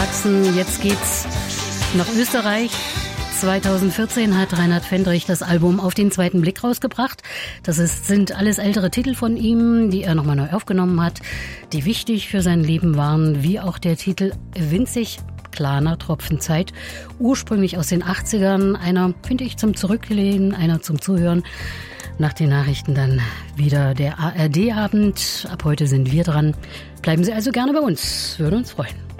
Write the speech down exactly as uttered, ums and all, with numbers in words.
Jetzt geht's nach Österreich. zweitausendvierzehn hat Reinhard Fendrich das Album Auf den zweiten Blick rausgebracht. Das ist, sind alles ältere Titel von ihm, die er nochmal neu aufgenommen hat, die wichtig für sein Leben waren, wie auch der Titel Winzig kleiner Tropfen Zeit, ursprünglich aus den achtzigern. Einer, finde ich, zum Zurücklehnen, einer zum Zuhören. Nach den Nachrichten dann wieder der A R D-Abend. Ab heute sind wir dran. Bleiben Sie also gerne bei uns. Würde uns freuen.